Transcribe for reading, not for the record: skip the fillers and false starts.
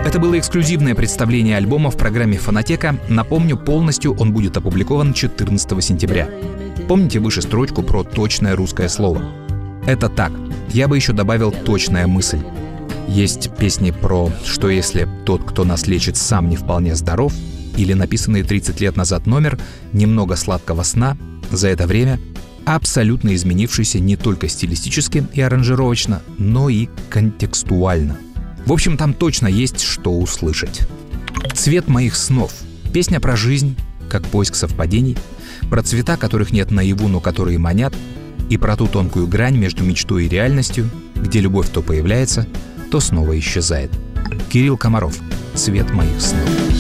Это было эксклюзивное представление альбома в программе «Фонотека». Напомню, полностью он будет опубликован 14 сентября. Помните выше строчку про точное русское слово? Это так. Я бы еще добавил точная мысль. Есть песни про «что если тот, кто нас лечит, сам не вполне здоров», или написанный 30 лет назад номер «Немного сладкого сна» за это время абсолютно изменившийся не только стилистически и аранжировочно, но и контекстуально. В общем, там точно есть что услышать. «Цвет моих снов» — песня про жизнь, как поиск совпадений, про цвета, которых нет наяву, но которые манят, и про ту тонкую грань между мечтой и реальностью, где любовь то появляется, то снова исчезает. Кирилл Комаров. «Цвет моих снов».